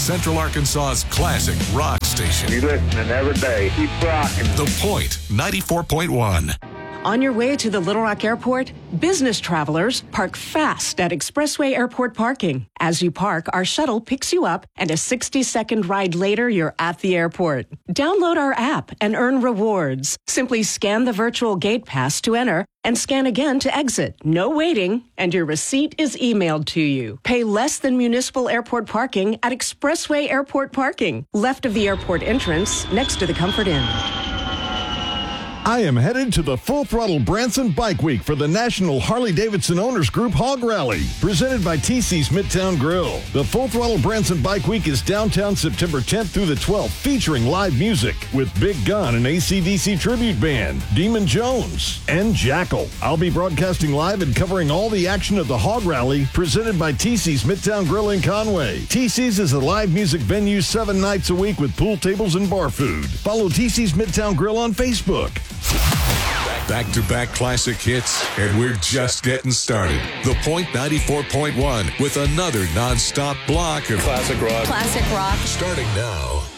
Central Arkansas's classic rock station. You listening every day. Keep rocking. The Point 94.1. On your way to the Little Rock Airport, business travelers park fast at Expressway Airport parking. As you park, our shuttle picks you up, and a 60-second ride later, you're at the airport. Download our app and earn rewards. Simply scan the virtual gate pass to enter and scan again to exit. No waiting, and your receipt is emailed to you. Pay less than municipal airport parking at Expressway Airport parking, left of the airport entrance, next to the Comfort Inn. I am headed to the Full Throttle Branson Bike Week for the National Harley-Davidson Owners Group Hog Rally, presented by TC's Midtown Grill. The Full Throttle Branson Bike Week is downtown September 10th through the 12th, featuring live music with Big Gun and AC/DC Tribute Band, Demon Jones, and Jackal. I'll be broadcasting live and covering all the action of the Hog Rally, presented by TC's Midtown Grill in Conway. TC's is a live music venue 7 nights a week with pool tables and bar food. Follow TC's Midtown Grill on Facebook. Back-to-back classic hits, and we're just getting started. The Point 94.1 with another non-stop block of classic rock. Starting now.